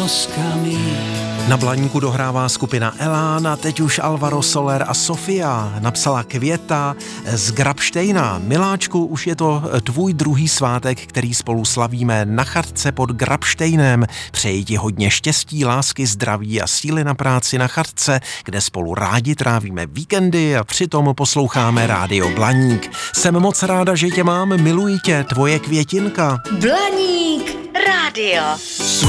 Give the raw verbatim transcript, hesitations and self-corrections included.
boskami. Na Blaníku dohrává skupina Elán a teď už Alvaro Soler a Sofia. Napsala Květa z Grabštejna. Miláčku, už je to tvůj druhý svátek, který spolu slavíme na chatce pod Grabštejnem. Přeji ti hodně štěstí, lásky, zdraví a síly na práci na chatce, kde spolu rádi trávíme víkendy a přitom posloucháme Rádio Blaník. Jsem moc ráda, že tě mám, miluji tě, tvoje Květinka. Blaník rádio.